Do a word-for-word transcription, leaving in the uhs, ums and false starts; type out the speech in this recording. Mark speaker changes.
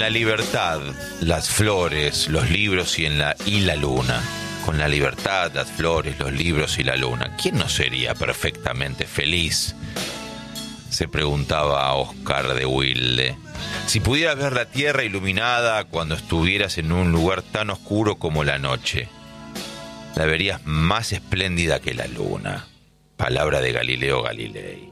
Speaker 1: la libertad, las flores, los libros y, en la, y la luna. Con la libertad, las flores, los libros y la luna. ¿Quién no sería perfectamente feliz? Se preguntaba Oscar de Wilde. Si pudieras ver la tierra iluminada cuando estuvieras en un lugar tan oscuro como la noche, la verías más espléndida que la luna. Palabra de Galileo Galilei.